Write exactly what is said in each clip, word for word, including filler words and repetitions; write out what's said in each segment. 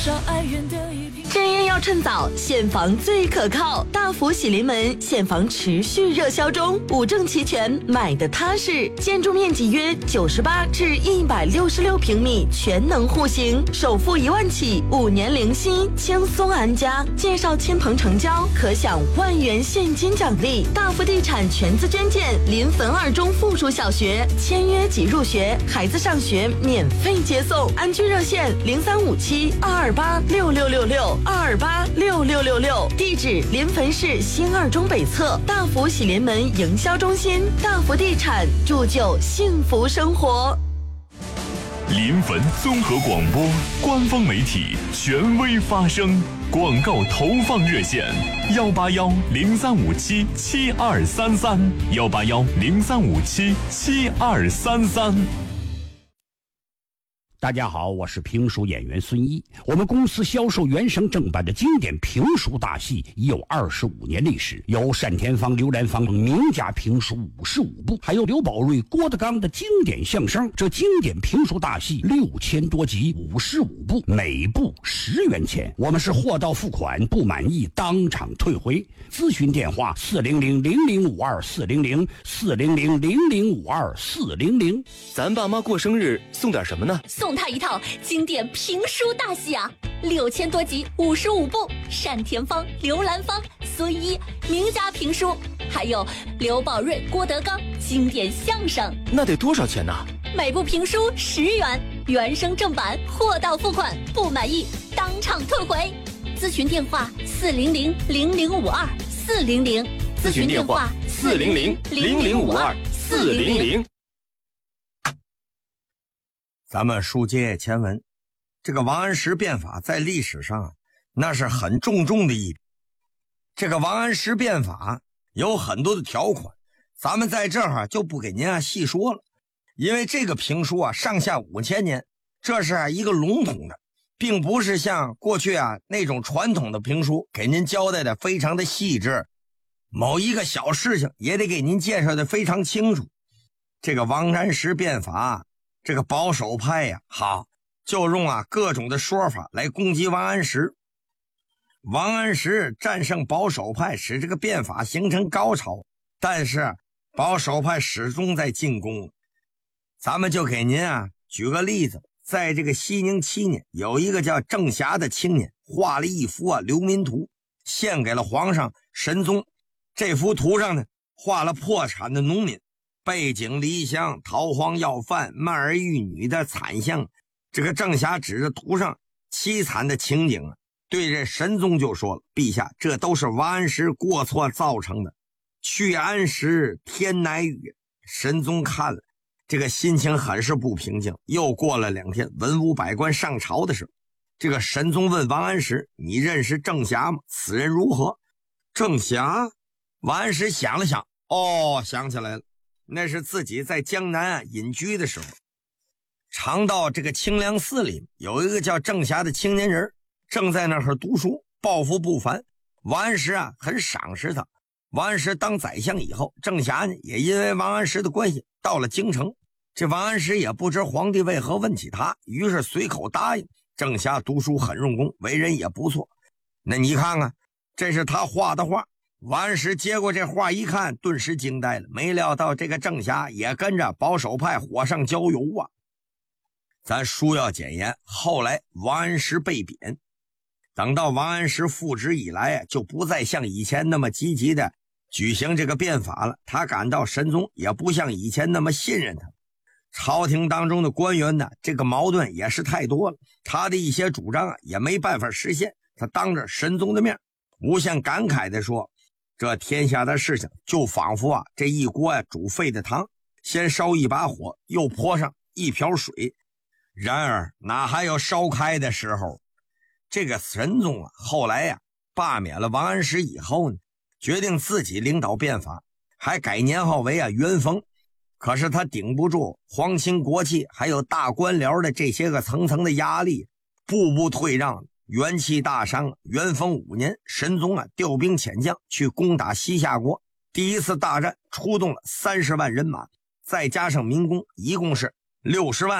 正业要趁早，现房最可靠。大福喜临门，现房持续热销中，五证齐全，买的踏实。建筑面积约九十八至一百六十六平米，全能户型，首付一万起，五年零息，轻松安家。介绍亲朋成交，可享万元现金奖励。大福地产全资捐建临汾二中附属小学，签约即入学，孩子上学免费接送。安居热线零三五七二二八六六六六二二八六六六六，地址临汾市新二中北侧大福喜临门营销中心。大福地产铸就幸福生活。 临汾综合广播官方媒体，权威发声。广告投放热线：幺八幺零三五七七二三三，幺八幺零三五七七二三三。 大家好，我是评书演员孙一。我们公司销售原声正版的经典评书大戏已有二十五年历史，有单田芳、刘兰芳名家评书五十五部，还有刘宝瑞、郭德纲的经典相声。这经典评书大戏六千多集，五十五部，每部十元钱。我们是货到付款，不满意当场退回。咨询电话：四零零零零五二四零零四零零零零五二四零零。 咱爸妈过生日送点什么呢？ 送他一套经典评书大戏啊，六千多集，五十五部，单田芳、刘兰芳、孙一名家评书，还有刘宝瑞、郭德纲经典相声。 那得多少钱呢？ 每部评书十元，原声正版，货到付款，不满意当场退回。咨询电话：四零零零零五二四零零。 咨询电话：四零零零零五二四零零。 咱们书接前文，这个王安石变法在历史上那是很重重的一笔。这个王安石变法有很多的条款，咱们在这儿就不给您啊细说了，因为这个评书啊上下五千年，这是啊一个笼统的，并不是像过去啊那种传统的评书给您交代的非常的细致，某一个小事情也得给您介绍的非常清楚。这个王安石变法，这个保守派呀，好，就用啊各种的说法来攻击王安石。王安石战胜保守派，使这个变法形成高潮，但是保守派始终在进攻。咱们就给您啊举个例子，在这个熙宁七年，有一个叫郑霞的青年画了一幅啊流民图，献给了皇上神宗。这幅图上呢，画了破产的农民，背井离乡、逃荒要饭、卖儿育女的惨象。这个郑霞指着图上凄惨的情景啊，对这神宗就说了：陛下，这都是王安石过错造成的，去安时天乃雨。神宗看了，这个心情很是不平静。又过了两天，文武百官上朝的时候，这个神宗问王安石：你认识郑霞吗？此人如何？郑霞？王安石想了想，哦，想起来了，那是自己在江南啊隐居的时候，常到这个清凉寺里，有一个叫郑霞的青年人，正在那儿读书，抱负不凡。王安石啊很赏识他。王安石当宰相以后，郑霞呢也因为王安石的关系到了京城。这王安石也不知皇帝为何问起他，于是随口答应。郑霞读书很用功，为人也不错。那你看看，这是他画的画。王安石接过这画一看，顿时惊呆了，没料到这个郑霞也跟着保守派火上浇油啊。咱书要简言，后来王安石被贬，等到王安石复职以来啊，就不再像以前那么积极的举行这个变法了。他感到神宗也不像以前那么信任他，朝廷当中的官员呢，这个矛盾也是太多了，他的一些主张啊也没办法实现。他当着神宗的面无限感慨地说，这天下的事情就仿佛啊这一锅啊煮沸的汤，先烧一把火，又泼上一瓢水，然而哪还有烧开的时候。这个神宗啊后来呀、啊、罢免了王安石以后呢，决定自己领导变法，还改年号为啊元丰。可是他顶不住皇亲国戚还有大官僚的这些个层层的压力，步步退让，元气大伤。元丰五年，神宗啊调兵遣将去攻打西夏国，第一次大战出动了三十万人马，再加上民工，一共是六十万。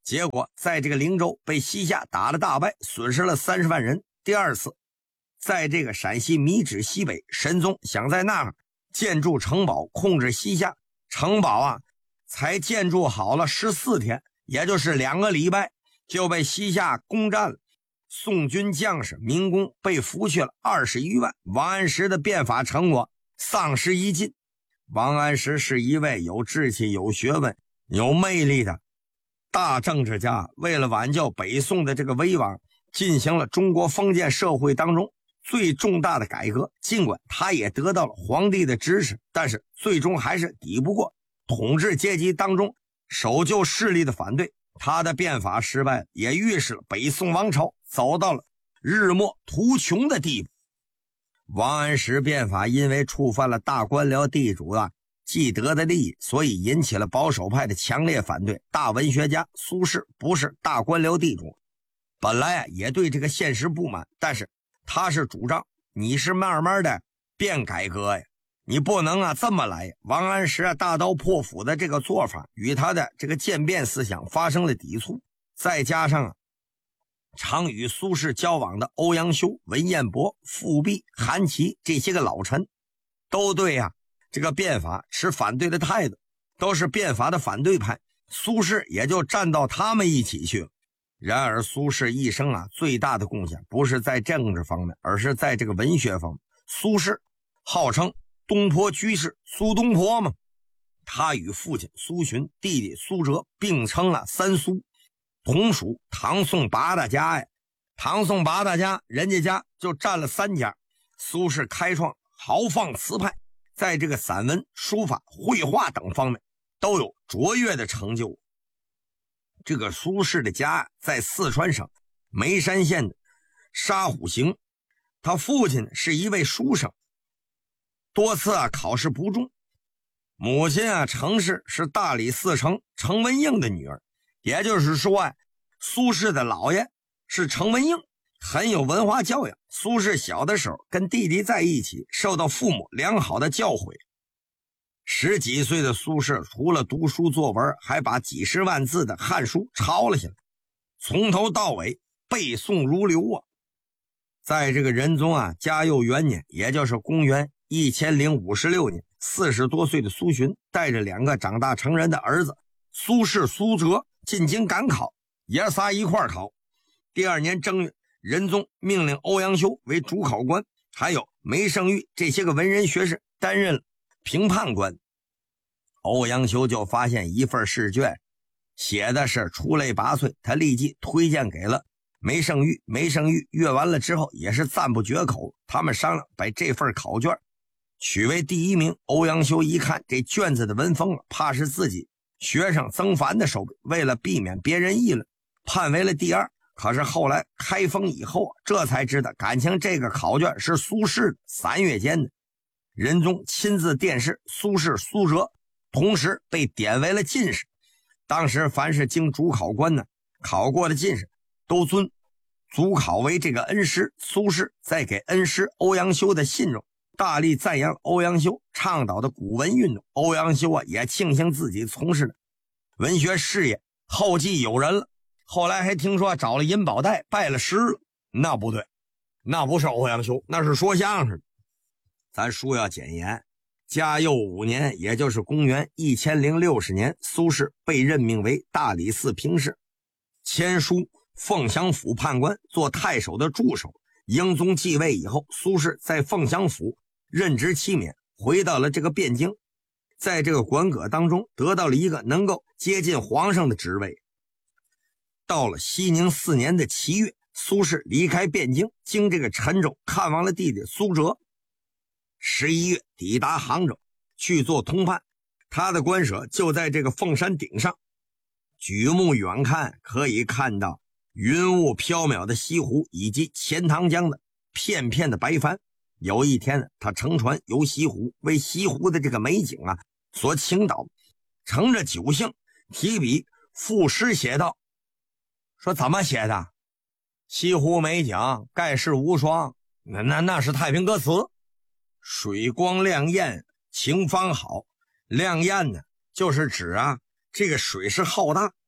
结果在这个灵州被西夏打了大败，损失了三十万人。第二次在这个陕西米脂西北，神宗想在那儿建筑城堡控制西夏，城堡啊才建筑好了十四天，也就是两个礼拜就被西夏攻占了。宋军将士民工被俘去了二十余万，王安石的变法成果丧失一尽。王安石是一位有志气、有学问、有魅力的大政治家，为了挽救北宋的这个危亡，进行了中国封建社会当中最重大的改革。尽管他也得到了皇帝的支持，但是最终还是抵不过统治阶级当中守旧势力的反对。他的变法失败，也预示了北宋王朝走到了日没途穷的地步。王安石变法因为触犯了大官僚地主啊既得的利益，所以引起了保守派的强烈反对。大文学家苏轼不是大官僚地主，本来啊也对这个现实不满，但是他是主张你是慢慢的变改革呀，你不能啊这么来。王安石啊大刀破斧的这个做法与他的这个渐变思想发生了抵触，再加上啊常与苏轼交往的欧阳修、文彦博、富弼、韩琦这些个老臣都对啊这个变法持反对的态度，都是变法的反对派，苏轼也就站到他们一起去了。然而苏轼一生啊最大的贡献不是在政治方面，而是在这个文学方面。苏轼号称东坡居士，苏东坡嘛，他与父亲苏洵、弟弟苏辙并称了三苏，同属唐宋八大家呀。唐宋八大家人家家就占了三家。苏轼开创豪放词派，在这个散文、书法、绘画等方面都有卓越的成就。这个苏轼的家在四川省眉山县的沙虎行，他父亲是一位书生，多次啊考试不中。母亲啊程氏是大理寺丞程文应的女儿，也就是说啊苏轼的姥爷是程文应，很有文化教养。苏轼小的时候跟弟弟在一起，受到父母良好的教诲。十几岁的苏轼除了读书作文，还把几十万字的汉书抄了下来，从头到尾背诵如流啊。在这个仁宗啊嘉佑元年，也就是公元一千零五十六年，四十多岁的苏洵带着两个长大成人的儿子苏轼、苏辙进京赶考，爷仨一块考。第二年正月，仁宗命令欧阳修为主考官，还有梅圣玉这些个文人学士担任评判官。欧阳修就发现一份试卷写的是出类拔萃，他立即推荐给了梅圣玉。梅圣玉阅完了之后也是赞不绝口，他们商量把这份考卷取为第一名。欧阳修一看这卷子的文风，怕是自己学生曾凡的手笔，为了避免别人议论，判为了第二。可是后来开封以后，这才知道感情这个考卷是苏轼三月间的。仁宗亲自殿试，苏轼、苏辙同时被点为了进士。当时凡是经主考官呢考过的进士，都尊主考为这个恩师。苏轼在给恩师欧阳修的信中大力赞扬欧阳修倡导的古文运动。欧阳修啊也庆幸自己从事的文学事业后继有人了。后来还听说找了银宝带拜了师了，那不对，那不是欧阳修，那是说相声的。咱书要简言，嘉佑五年，也就是公元一千零六十年，苏轼被任命为大理寺评事，签书凤翔府判官，做太守的助手。英宗继位以后，苏轼在凤翔府任职期免，回到了这个汴京，在这个馆阁当中得到了一个能够接近皇上的职位。到了熙宁四年的七月，苏轼离开汴京，经这个陈州看望了弟弟苏辙。十一月抵达杭州去做通判，他的官舍就在这个凤山顶上，举目远看可以看到云雾飘渺的西湖以及钱塘江的片片的白帆。有一天他乘船游西湖，为西湖的这个美景啊所倾倒，乘着酒兴，提笔赋诗写道，说怎么写的？西湖美景盖世无双，那那那是太平歌词。水光亮艳，晴方好。亮艳呢，就是指啊，这个水是浩大，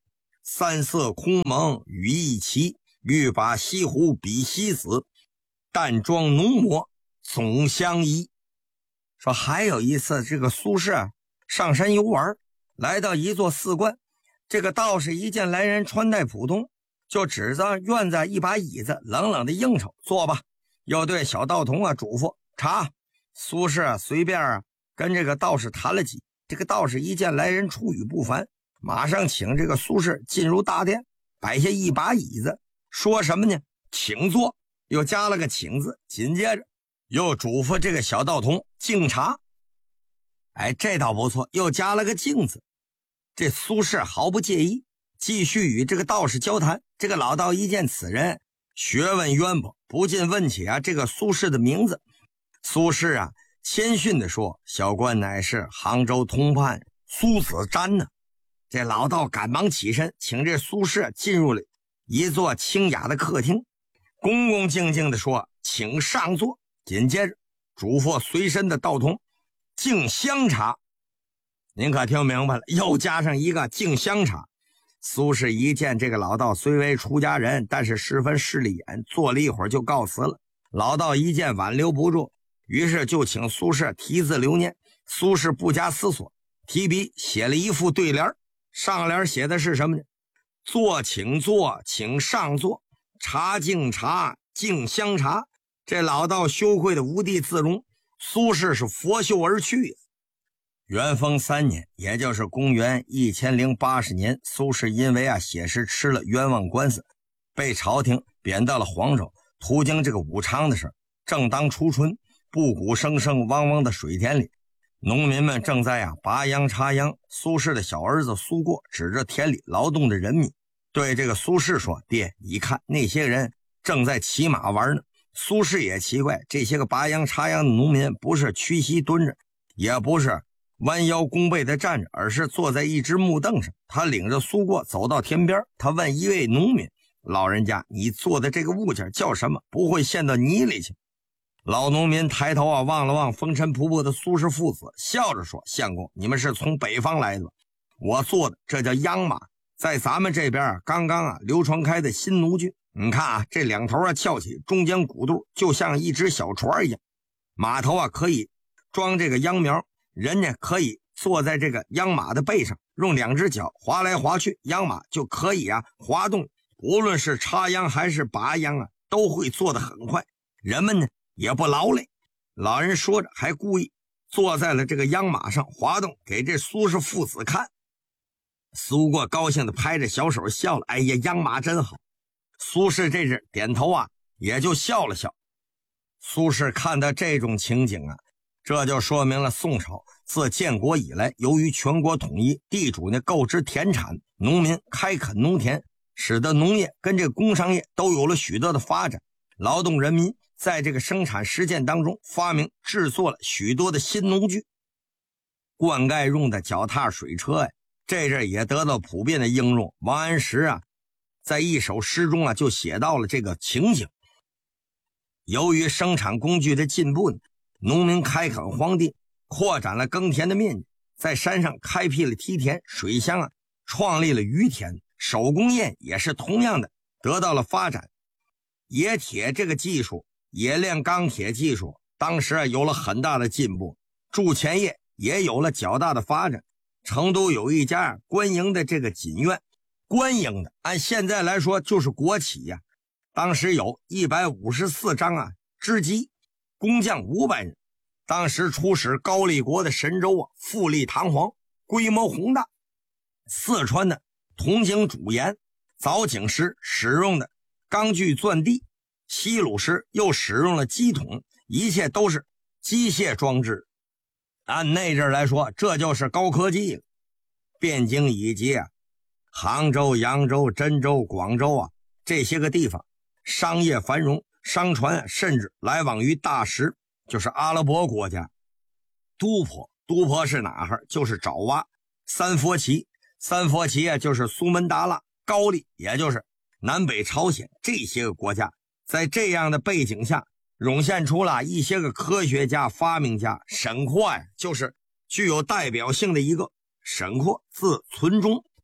三色空蒙羽翼齐，欲把西湖比西子，淡妆浓抹总相宜。说还有一次，这个苏轼啊上山游玩，来到一座寺观，这个道士一见来人穿戴普通，就指着院子一把椅子冷冷的应酬，坐吧。又对小道童啊嘱咐茶。苏轼啊随便啊跟这个道士谈了几，这个道士一见来人出语不凡，马上请这个苏轼进入大殿，摆下一把椅子，说什么呢？请坐，又加了个请字，紧接着又嘱咐这个小道童敬茶。哎，这倒不错，又加了个敬字。这苏轼毫不介意，继续与这个道士交谈。这个老道一见此人学问渊博，不禁问起啊这个苏轼的名字。苏轼啊谦逊地说：“小官乃是杭州通判苏子瞻呢。”这老道赶忙起身，请这苏轼进入了一座清雅的客厅，恭恭敬敬地说：“请上座。”紧接着嘱咐随身的道童敬香茶。您可听明白了，又加上一个敬香茶。苏轼一见这个老道虽为出家人，但是十分势利眼，坐了一会儿就告辞了。老道一见挽留不住，于是就请苏轼题字留念。苏轼不加思索，提笔写了一副对联，上联写的是什么呢？坐请坐，请上座，茶敬茶，敬香茶。这老道羞愧的无地自容，苏轼是拂袖而去。元丰三年，也就是公元一千零八十年，苏轼因为啊写诗吃了冤枉官司，被朝廷贬到了黄州。途经这个武昌的时候，正当初春，布谷声声汪汪的水田里，农民们正在啊拔秧插秧。苏轼的小儿子苏过指着田里劳动的人民，对这个苏轼说：“爹，你看那些人正在骑马玩呢。”苏轼也奇怪，这些个拔秧插秧的农民不是屈膝蹲着，也不是弯腰弓背的站着，而是坐在一只木凳上。他领着苏过走到田边，他问一位农民：“老人家，你做的这个物件叫什么？不会陷到泥里去？”老农民抬头啊望了望风尘仆仆的苏轼父子，笑着说：“相公，你们是从北方来的吧？我做的这叫秧马，在咱们这边啊刚刚啊流传开的新农具。你看啊，这两头啊翘起，中间鼓肚就像一只小船一样，马头啊可以装这个秧苗，人家可以坐在这个秧马的背上，用两只脚滑来滑去，秧马就可以啊滑动。无论是插秧还是拔秧啊，都会做得很快，人们呢也不劳累。”老人说着，还故意坐在了这个秧马上滑动，给这苏轼父子看。苏过高兴地拍着小手笑了：“哎呀，秧马真好。”苏轼这是点头啊，也就笑了笑。苏轼看到这种情景啊，这就说明了宋朝自建国以来，由于全国统一，地主呢购置田产，农民开垦农田，使得农业跟这个工商业都有了许多的发展。劳动人民在这个生产实践当中发明制作了许多的新农具，灌溉用的脚踏水车呀，这阵也得到普遍的应用。王安石啊在一首诗中啊就写到了这个情景。由于生产工具的进步呢，农民开垦荒地，扩展了耕田的面积，在山上开辟了梯田，水乡啊创立了渔田，手工业也是同样的得到了发展。冶铁这个技术，冶炼钢铁技术当时啊有了很大的进步，铸钱业也有了较大的发展。成都有一家官营的这个锦院，官营的按现在来说就是国企呀、啊，当时有一百五十四张啊织机，工匠五百人。当时出使高丽国的神州啊，富丽堂皇，规模宏大。四川的铜井主盐、凿井时使用的钢锯钻地，西鲁时又使用了机筒，一切都是机械装置。按那阵来说，这就是高科技了。汴京以及啊杭州、扬州、真州、广州啊这些个地方，商业繁荣，商船甚至来往于大食，就是阿拉伯国家。都颇，都颇是哪儿？就是爪哇。三佛齐，三佛齐啊就是苏门答腊。高丽也就是南北朝鲜，这些个国家在这样的背景下涌现出了一些个科学家、发明家。沈括呀就是具有代表性的一个。沈括字存中，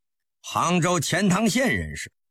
杭州钱塘县人士，